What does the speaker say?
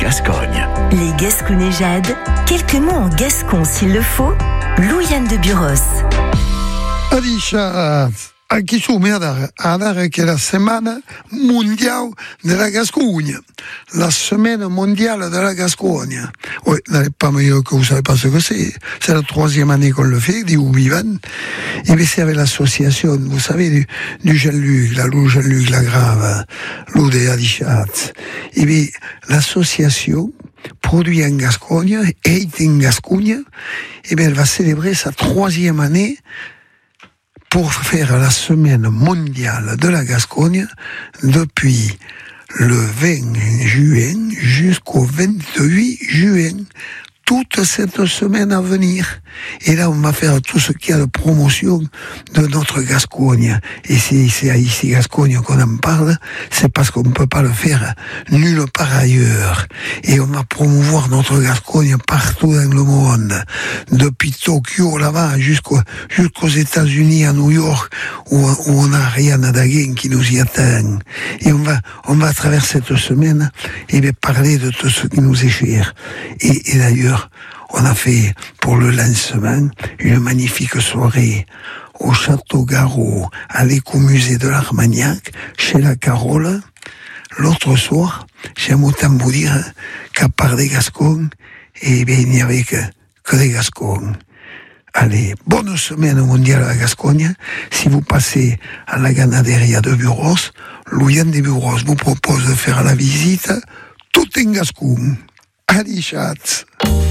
Gascogne. Les Gasconnéjades, quelques mots en gascon s'il le faut. Louiane de Buros. Aquí siamo ad che è la settimana mondiale della Gascogna, la semaine mondiale de la Gascogne. Oui, n'allez pas me dire que vous savez pas ce que c'est la 3e année qu'on le fait, dit Oubivan. Et bien c'est avec l'association, vous savez, du Jean-Luc, la Lou Jean-Luc Lagrave, Lou de Adichat. Et bien l'association produit en Gascogne, et en Gascogne, et bien elle va célébrer sa 3e année pour faire la semaine mondiale de la Gascogne depuis le 20 juin jusqu'au 28 juin. Toute cette semaine à venir. Et là, on va faire tout ce qu'il y a de promotion de notre Gascogne. Et c'est à ici Gascogne qu'on en parle, c'est parce qu'on ne peut pas le faire nulle part ailleurs. Et on va promouvoir notre Gascogne partout dans le monde. Depuis Tokyo, là-bas, jusqu'aux États-Unis, à New York, où on a Ariane Daguin qui nous y attend. Et on va à travers cette semaine, parler de tout ce qui nous est cher. Et d'ailleurs, on a fait pour le lancement une magnifique soirée au Château Garot, à l'écomusée de l'Armagnac, chez la Carole. L'autre soir, j'aime autant vous dire qu'à part des Gascons, il n'y avait que des Gascons. Allez, bonne semaine mondiale à la Gascogne. Si vous passez à la Ganaderia de Buros, Louiane de Buros vous propose de faire la visite tout en gascon. Allez, chat.